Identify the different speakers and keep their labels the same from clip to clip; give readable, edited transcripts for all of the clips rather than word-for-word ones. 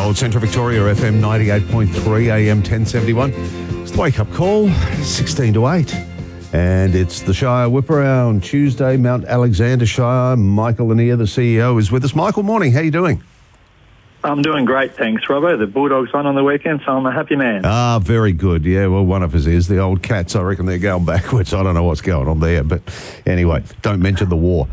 Speaker 1: Gold Central Victoria, FM 98.3, AM 1071. It's the wake-up call, 16 to 8. And it's the Shire Whip Around Tuesday, Mount Alexander Shire. Michael Lanier, the CEO, is with us. Michael, morning. How you doing?
Speaker 2: I'm doing great, thanks, Robbo. The Bulldogs won on the weekend, so I'm a happy man.
Speaker 1: Ah, very good. Yeah, well, one of us is. The old Cats, I reckon they're going backwards. I don't know what's going on there, but anyway, don't mention the war.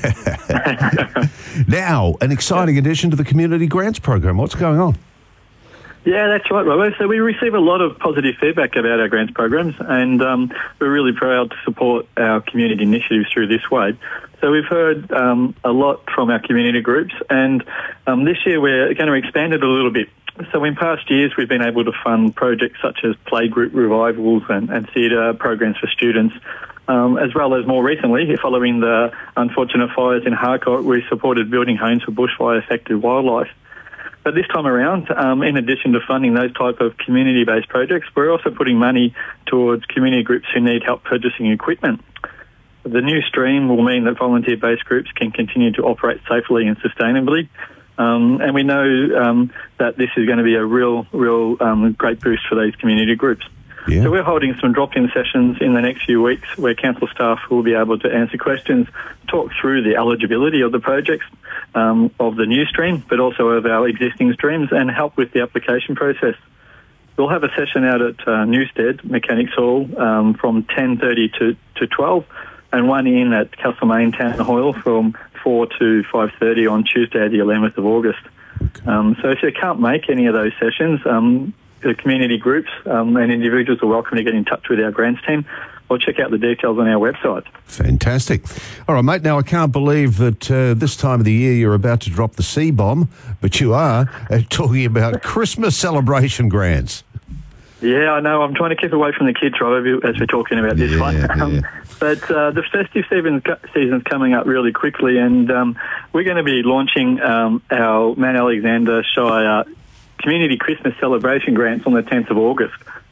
Speaker 1: Now, an exciting addition to the Community Grants Program. What's going on?
Speaker 2: Yeah, that's right, Robbo. So we receive a lot of positive feedback about our grants programs, and we're really proud to support our community initiatives through this way. So we've heard a lot from our community groups, and this year we're going to expand it a little bit. So in past years, we've been able to fund projects such as playgroup revivals and theatre programs for students, as well as more recently, following the unfortunate fires in Harcourt, we supported building homes for bushfire-affected wildlife. But this time around, in addition to funding those type of community-based projects, we're also putting money towards community groups who need help purchasing equipment. The new stream will mean that volunteer-based groups can continue to operate safely and sustainably. And we know that this is going to be a real great boost for these community groups.
Speaker 1: Yeah.
Speaker 2: So we're holding some drop-in sessions in the next few weeks where council staff will be able to answer questions, talk through the eligibility of the projects, of the new stream, but also of our existing streams, and help with the application process. We'll have a session out at Newstead Mechanics Hall from 10:30 to 12, and one in at Castlemaine Town Hall from 4 to 5:30 on Tuesday, the 11th of August. Okay. So if you can't make any of those sessions, the community groups and individuals are welcome to get in touch with our grants team or check out the details on our website.
Speaker 1: Fantastic. All right, mate. Now, I can't believe that this time of the year you're about to drop the C-bomb, but you are talking about Christmas celebration grants.
Speaker 2: Yeah, I know. I'm trying to keep away from the kids, Rob, as we're talking about this one.
Speaker 1: Yeah.
Speaker 2: But the festive season's coming up really quickly, and we're going to be launching our Mount Alexander Shire Community Christmas Celebration Grants on the 10th of August.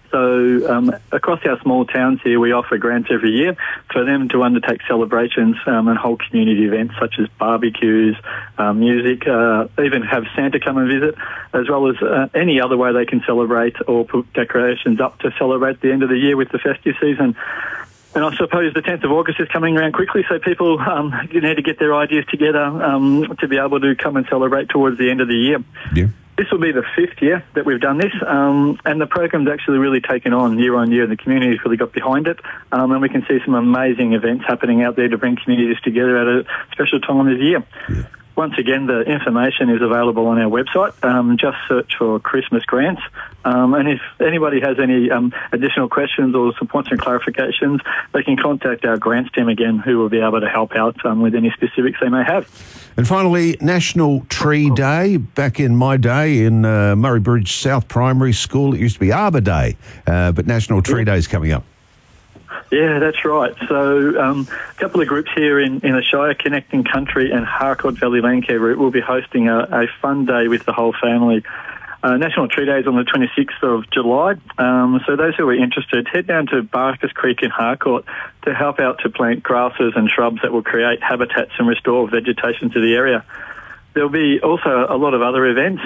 Speaker 2: So across our small towns here, we offer grants every year for them to undertake celebrations and hold community events such as barbecues, music, even have Santa come and visit, as well as any other way they can celebrate or put decorations up to celebrate the end of the year with the festive season. And I suppose the 10th of August is coming around quickly, so people need to get their ideas together to be able to come and celebrate towards the end of the year.
Speaker 1: Yeah.
Speaker 2: This will be the 5th year that we've done this, and the program's actually really taken on year, and the community's really got behind it, and we can see some amazing events happening out there to bring communities together at a special time of the year. Yeah. Once again, the information is available on our website. Just search for Christmas Grants. And if anybody has any additional questions or some points and clarifications, they can contact our grants team again, who will be able to help out with any specifics they may have.
Speaker 1: And finally, National Tree Day. Back in my day in Murray Bridge South Primary School, it used to be Arbor Day, but National Tree Day is coming up.
Speaker 2: Yeah, that's right. So a couple of groups here in the Shire, Connecting Country and Harcourt Valley Landcare Route, will be hosting a fun day with the whole family. National Tree Day is on the 26th of July. So those who are interested, head down to Barkers Creek in Harcourt to help out to plant grasses and shrubs that will create habitats and restore vegetation to the area. There'll be also a lot of other events,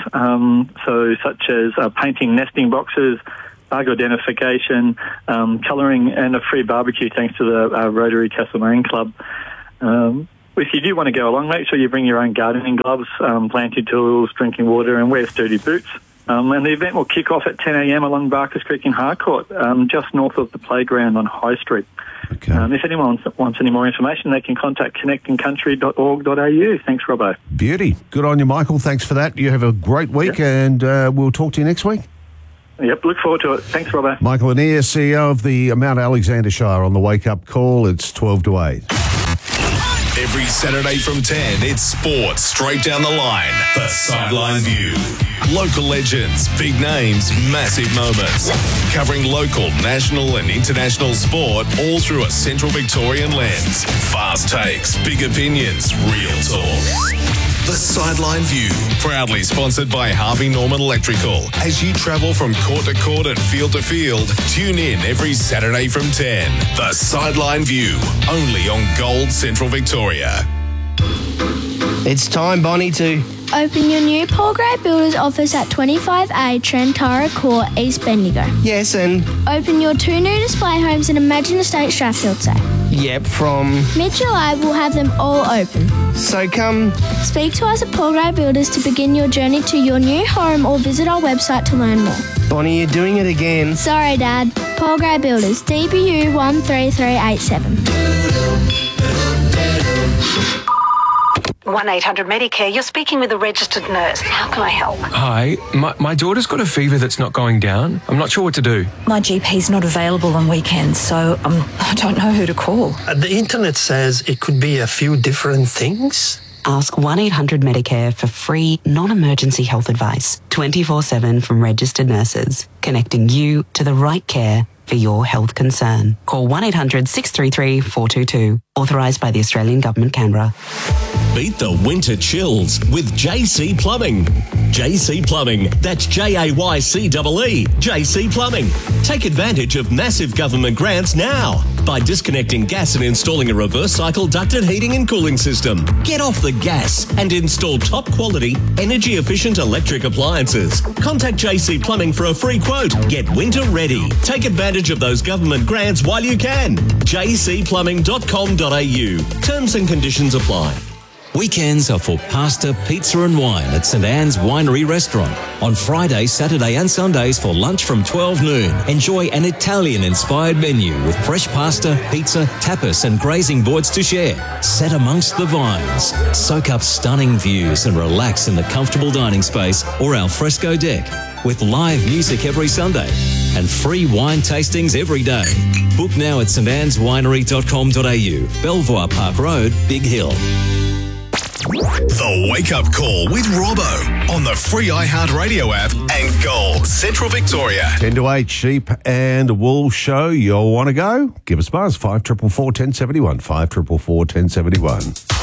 Speaker 2: such as painting nesting boxes, bug identification, colouring, and a free barbecue thanks to the Rotary Castlemaine Club. If you do want to go along, make sure you bring your own gardening gloves, planting tools, drinking water, and wear sturdy boots. And the event will kick off at 10 a.m. along Barkers Creek in Harcourt, just north of the playground on High Street. Okay. If anyone wants any more information, they can contact connectingcountry.org.au. Thanks, Robbo.
Speaker 1: Beauty. Good on you, Michael. Thanks for that. You have a great week, and we'll talk to you next week.
Speaker 2: Yep, look forward to it. Thanks, Robbo.
Speaker 1: Michael Lanier, CEO of the Mount Alexander Shire, on the wake-up call. It's 12 to 8.
Speaker 3: Every Saturday from 10, it's sports straight down the line. The Sideline View. Local legends, big names, massive moments. Covering local, national and international sport all through a Central Victorian lens. Fast takes, big opinions, real talk. The Sideline View, proudly sponsored by Harvey Norman Electrical. As you travel from court to court and field to field, tune in every Saturday from 10. The Sideline View, only on Gold Central Victoria.
Speaker 4: It's time, Bonnie, to Open your new Paul Gray Builders office at 25A Trentara Court, East Bendigo.
Speaker 5: Yes, and...
Speaker 4: Open your 2 new display homes in Imagine Estate, Strathfield.
Speaker 5: Yep, from...
Speaker 4: Mid-July, we'll have them all open.
Speaker 5: So come...
Speaker 4: Speak to us at Paul Gray Builders to begin your journey to your new home or visit our website to learn more.
Speaker 5: Bonnie, you're doing it again.
Speaker 4: Sorry, Dad. Paul Gray Builders, DBU 13387.
Speaker 6: 1-800-MEDICARE, you're speaking with a registered nurse. How can I help?
Speaker 7: Hi, my daughter's got a fever that's not going down. I'm not sure what to do.
Speaker 8: My GP's not available on weekends, so I don't know who to call.
Speaker 9: The internet says it could be a few different things.
Speaker 10: Ask 1-800-MEDICARE for free, non-emergency health advice, 24/7 from registered nurses, connecting you to the right care for your health concern. Call 1-800-633-422. Authorised by the Australian Government, Canberra.
Speaker 3: Beat the winter chills with JC Plumbing. JC Plumbing, that's Jaycee. JC Plumbing. Take advantage of massive government grants now by disconnecting gas and installing a reverse cycle ducted heating and cooling system. Get off the gas and install top quality, energy efficient electric appliances. Contact JC Plumbing for a free quote. Get winter ready. Take advantage of those government grants while you can. jcplumbing.com.au. Terms and conditions apply.
Speaker 11: Weekends are for pasta, pizza and wine at St Anne's Winery Restaurant. On Friday, Saturday and Sundays for lunch from 12 noon. Enjoy an Italian-inspired menu with fresh pasta, pizza, tapas and grazing boards to share. Set amongst the vines. Soak up stunning views and relax in the comfortable dining space or al fresco deck. With live music every Sunday and free wine tastings every day. Book now at stanneswinery.com.au. Belvoir Park Road, Big Hill.
Speaker 3: The Wake Up Call with Robbo on the free iHeartRadio app and Gold, Central Victoria.
Speaker 1: 10 to 8, Sheep and Wool Show. You want to go? Give us a buzz, 5444 1071, 5444 1071.